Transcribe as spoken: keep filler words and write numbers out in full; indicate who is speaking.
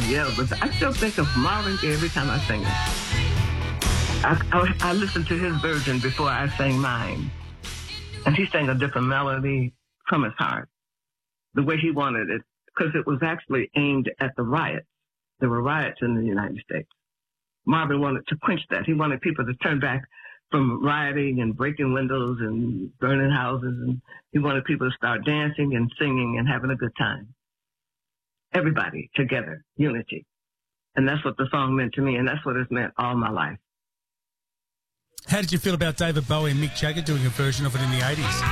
Speaker 1: yelled, but I still think of Marvin Gaye every time I sing it. I, I, I listened to his version before I sang mine. And he sang a different melody from his heart, the way he wanted it, because it was actually aimed at the riots. There were riots in the United States. Marvin wanted to quench that. He wanted people to turn back from rioting and breaking windows and burning houses. And he wanted people to start dancing and singing and having a good time. Everybody together, unity. And that's what the song meant to me, and that's what it's meant all my life.
Speaker 2: How did you feel about David Bowie and Mick Jagger doing a version of it in the eighties?